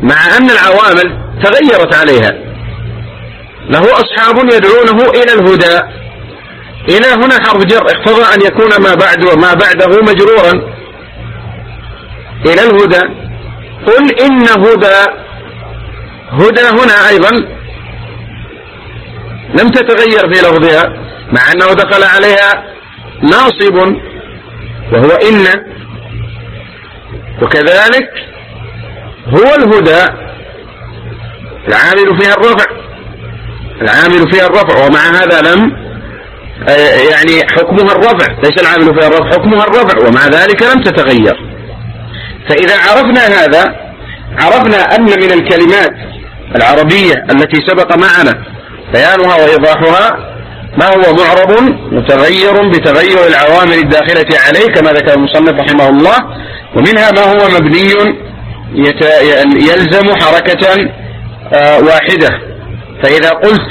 مع أن العوامل تغيرت عليها. له أصحاب يدعونه إلى الهدى. إلى هنا حرف جر اقتضى أن يكون ما بعده مجرورا. إلى الهدى. قل إن هدى هنا أيضا لم تتغير في لفظها، مع أنه دخل عليها ناصب وهو إن، وكذلك هو الهدى العامل فيها الرفع، ومع هذا لم يعني حكمها الرفع، ليس العامل فيها الرفع، حكمها الرفع، ومع ذلك لم تتغير. فإذا عرفنا هذا عرفنا أن من الكلمات العربية التي سبق معنا بيانها وإيضاحها ما هو معرب متغير بتغير العوامل الداخلة عليه كما ذكر المصنف رحمه الله، ومنها ما هو مبني يلزم حركة واحدة. فإذا قلت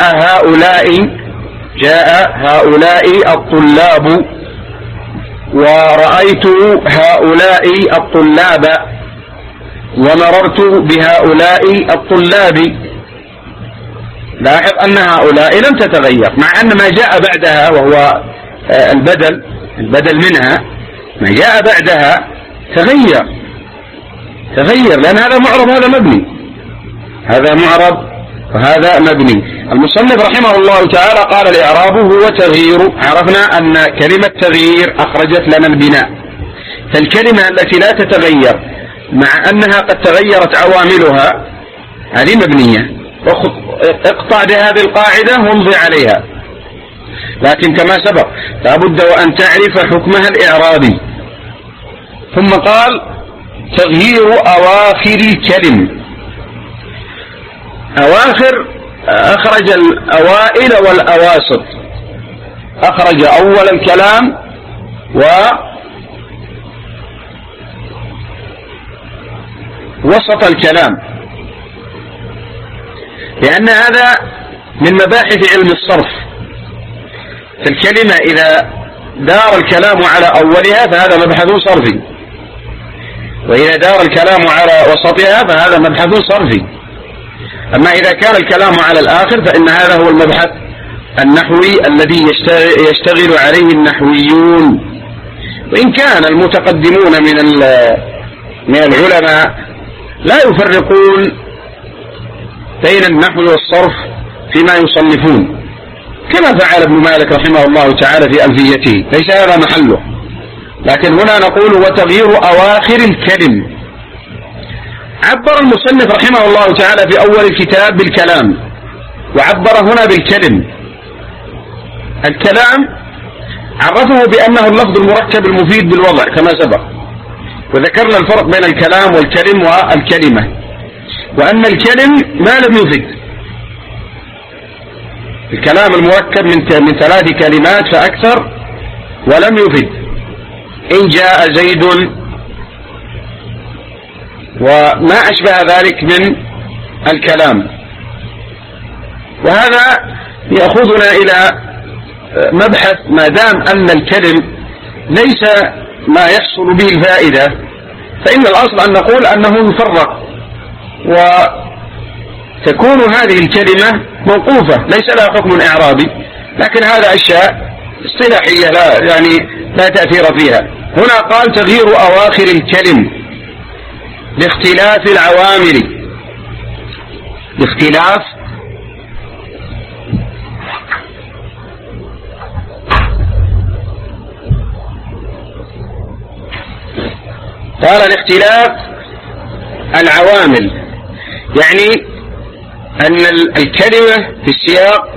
جاء هؤلاء الطلاب، ورأيت هؤلاء الطلاب، ومررت بهؤلاء الطلاب، لاحظ أن هؤلاء لم تتغير، مع أن ما جاء بعدها وهو البدل منها ما جاء بعدها تغير، لأن هذا معرب هذا معرب وهذا مبني. المصنف رحمه الله تعالى قال الإعراب هو تغيير. عرفنا أن كلمة تغيير أخرجت لنا البناء، فالكلمة التي لا تتغير مع أنها قد تغيرت عواملها هذه مبنية، اقطع بهذه القاعدة وامضي عليها. لكن كما سبق لابد وأن تعرف حكمها الإعرابي. ثم قال تغيير أواخر الكلم. أواخر أخرج الأوائل والأواسط، أخرج أول الكلام ووسط الكلام، لأن هذا من مباحث علم الصرف. فالكلمة إذا دار الكلام على أولها فهذا مبحث صرفي، وإذا دار الكلام على وسطها فهذا مبحث صرفي. أما إذا كان الكلام على الآخر فإن هذا هو المبحث النحوي الذي يشتغل عليه النحويون. وإن كان المتقدمون من العلماء لا يفرقون بين النحو والصرف فيما يصنفون، كما فعل ابن مالك رحمه الله تعالى في ألفيته، ليس هذا محله. لكن هنا نقول وتغيير أواخر الكلم. عبر المصنف رحمه الله تعالى في أول الكتاب بالكلام، وعبر هنا بالكلم. الكلام عرفه بأنه اللفظ المركب المفيد بالوضع كما سبق، وذكرنا الفرق بين الكلام والكلم والكلمة، وأن الكلم ما لم يفيد. الكلام المركب من 3 كلمات فأكثر ولم يفيد. إن جاء زيد وما أشبه ذلك من الكلام. وهذا يأخذنا إلى مبحث ما دام أن الكلم ليس ما يحصل به الفائدة، فإن الأصل أن نقول أنه يفرق، وتكون هذه الكلمة موقوفة ليس لها حكم إعرابي، لكن هذا أشياء اصطلاحية لا تأثير فيها. هنا قال تغيير أواخر الكلم لاختلاف العوامل. قال لاختلاف العوامل، يعني أن الكلمة في السياق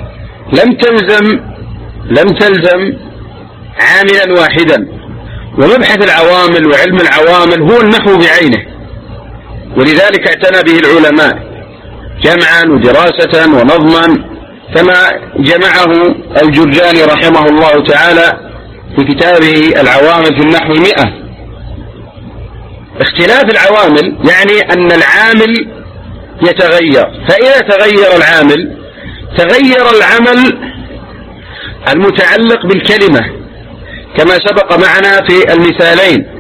لم تلزم عاملا واحدا. ومبحث العوامل وعلم العوامل هو النحو بعينه، ولذلك اعتنى به العلماء جمعا ودراسة ونظما، كما جمعه الجرجاني رحمه الله تعالى في كتابه العوامل في النحو 100. اختلاف العوامل يعني أن العامل يتغير، فإذا تغير العامل تغير العمل المتعلق بالكلمة كما سبق معنا في المثالين.